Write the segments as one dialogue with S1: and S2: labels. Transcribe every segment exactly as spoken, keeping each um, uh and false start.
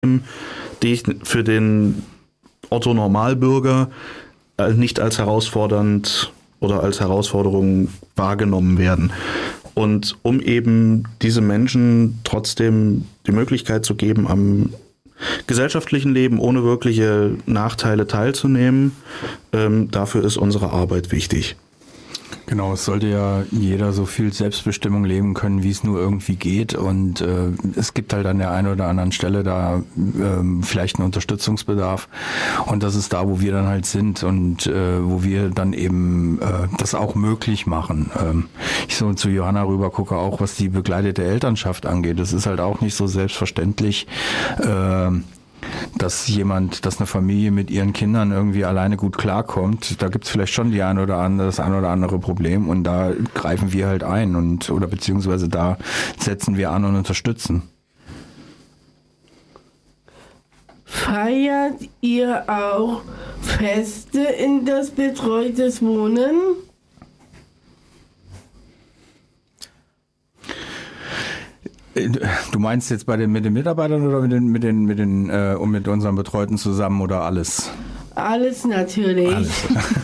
S1: die ich für den Otto Normalbürger nicht als herausfordernd oder als Herausforderung wahrgenommen werden. Und um eben diese Menschen trotzdem die Möglichkeit zu geben, am gesellschaftlichen Leben ohne wirkliche Nachteile teilzunehmen, ähm, dafür ist unsere Arbeit wichtig.
S2: Genau, es sollte ja jeder so viel Selbstbestimmung leben können, wie es nur irgendwie geht. Und äh, es gibt halt an der einen oder anderen Stelle da äh, vielleicht einen Unterstützungsbedarf. Und das ist da, wo wir dann halt sind und äh, wo wir dann eben äh, das auch möglich machen. Ähm, ich so zu Johanna rüber gucke, auch was die begleitete Elternschaft angeht. Das ist halt auch nicht so selbstverständlich, äh, dass jemand, dass eine Familie mit ihren Kindern irgendwie alleine gut klarkommt. Da gibt es vielleicht schon die ein oder andere, das ein oder andere Problem und da greifen wir halt ein und oder beziehungsweise da setzen wir an und unterstützen.
S3: Feiert ihr auch Feste in das betreutes Wohnen?
S2: Du meinst jetzt bei den mit den Mitarbeitern oder mit den mit den mit den äh, und mit unseren Betreuten zusammen oder alles?
S3: Alles natürlich.
S2: Alles.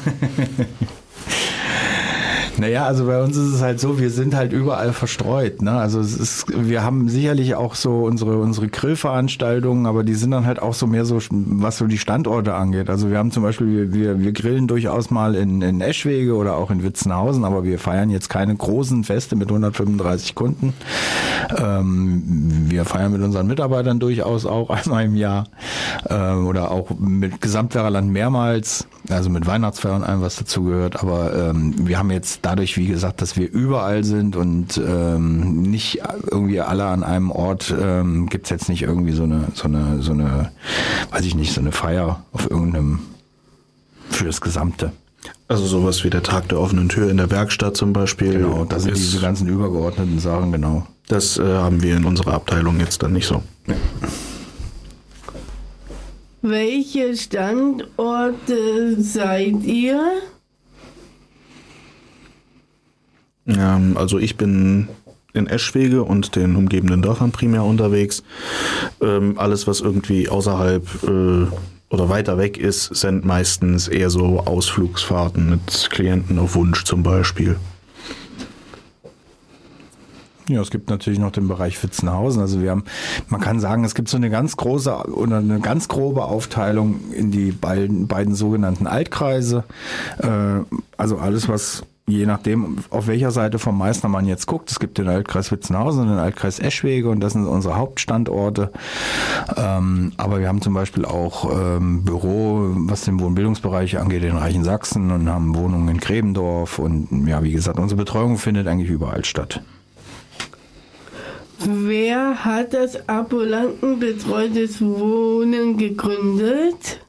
S2: Naja, also bei uns ist es halt so, wir sind halt überall verstreut, ne? Also es ist, wir haben sicherlich auch so unsere unsere Grillveranstaltungen, aber die sind dann halt auch so mehr so, was so die Standorte angeht. Also wir haben zum Beispiel, wir, wir grillen durchaus mal in, in Eschwege oder auch in Witzenhausen, aber wir feiern jetzt keine großen Feste mit hundertfünfunddreißig Kunden. Ähm, wir feiern mit unseren Mitarbeitern durchaus auch einmal im Jahr äh, oder auch mit Gesamtwerderland mehrmals, also mit Weihnachtsfeiern und allem, was dazu gehört. Aber ähm, wir haben jetzt dadurch, wie gesagt, dass wir überall sind und ähm, nicht irgendwie alle an einem Ort, ähm, gibt's jetzt nicht irgendwie so eine, so eine, so eine, weiß ich nicht, so eine Feier auf irgendeinem für das Gesamte.
S1: Also sowas wie der Tag der offenen Tür in der Werkstatt zum Beispiel.
S2: Genau, da sind diese ganzen übergeordneten Sachen, genau.
S1: Das äh, haben wir in unserer Abteilung jetzt dann nicht so. Ja.
S3: Welche Standorte seid ihr?
S1: Ähm, also ich bin in Eschwege und den umgebenden Dörfern primär unterwegs. Ähm, alles, was irgendwie außerhalb äh, oder weiter weg ist, sind meistens eher so Ausflugsfahrten mit Klienten auf Wunsch zum Beispiel.
S2: Ja, es gibt natürlich noch den Bereich Witzenhausen. Also wir haben, man kann sagen, es gibt so eine ganz große oder eine ganz grobe Aufteilung in die beiden, beiden sogenannten Altkreise. Äh, also alles, was je nachdem, auf welcher Seite vom Meißner man jetzt guckt. Es gibt den Altkreis Witzenhausen und den Altkreis Eschwege und das sind unsere Hauptstandorte. Ähm, aber wir haben zum Beispiel auch ähm, Büro, was den Wohnbildungsbereich angeht, in Reichensachsen und haben Wohnungen in Gräbendorf und ja, wie gesagt, unsere Betreuung findet eigentlich überall statt.
S3: Wer hat das ambulanten betreutes Wohnen gegründet?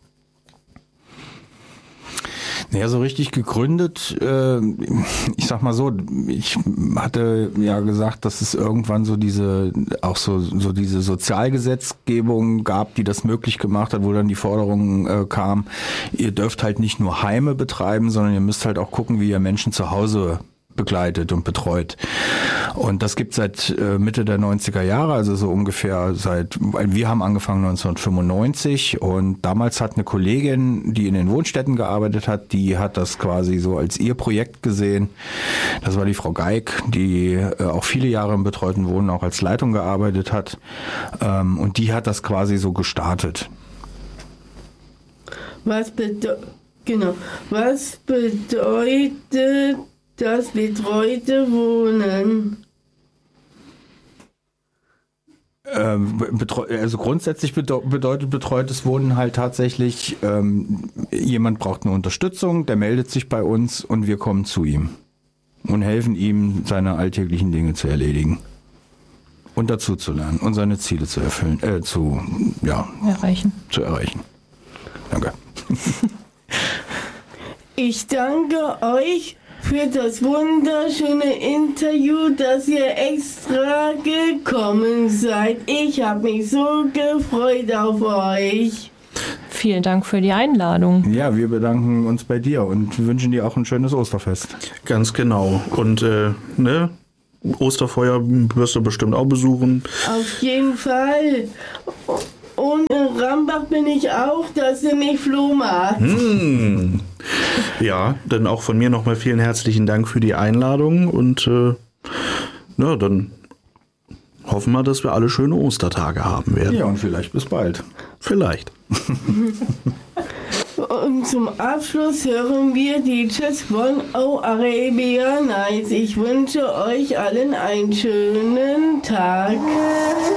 S2: Naja, so richtig gegründet, äh, ich sag mal so, ich hatte ja gesagt, dass es irgendwann so diese, auch so, so diese Sozialgesetzgebung gab, die das möglich gemacht hat, wo dann die Forderung äh, kam, ihr dürft halt nicht nur Heime betreiben, sondern ihr müsst halt auch gucken, wie ihr Menschen zu Hause begleitet und betreut. Und das gibt es seit äh, Mitte der neunziger Jahre, also so ungefähr seit, weil wir haben angefangen neunzehnhundertfünfundneunzig und damals hat eine Kollegin, die in den Wohnstätten gearbeitet hat, die hat das quasi so als ihr Projekt gesehen. Das war die Frau Geig, die äh, auch viele Jahre im betreuten Wohnen auch als Leitung gearbeitet hat. Ähm, und die hat das quasi so gestartet.
S3: Was bedeutet, genau, was bedeutet das betreute Wohnen?
S2: Ähm, betreu- also grundsätzlich bedeu- bedeutet betreutes Wohnen halt tatsächlich, ähm, jemand braucht eine Unterstützung, der meldet sich bei uns und wir kommen zu ihm und helfen ihm, seine alltäglichen Dinge zu erledigen und dazu zu lernen und seine Ziele zu erfüllen, äh, zu, ja,
S4: erreichen.
S2: zu erreichen. Danke.
S3: Ich danke euch für das wunderschöne Interview, dass ihr extra gekommen seid. Ich habe mich so gefreut auf euch.
S4: Vielen Dank für die Einladung.
S2: Ja, wir bedanken uns bei dir und wünschen dir auch ein schönes Osterfest.
S1: Ganz genau. Und äh, ne, Osterfeuer wirst du bestimmt auch besuchen.
S3: Auf jeden Fall. Und Rambach bin ich auch, das ist nämlich Flohmarkt.
S1: Hm. Ja, dann auch von mir nochmal vielen herzlichen Dank für die Einladung und äh, na, dann hoffen wir, dass wir alle schöne Ostertage haben werden.
S2: Ja, und vielleicht bis bald.
S1: Vielleicht.
S3: Und zum Abschluss hören wir die Tschüss von Oh Arabia Nights. Ich wünsche euch allen einen schönen Tag.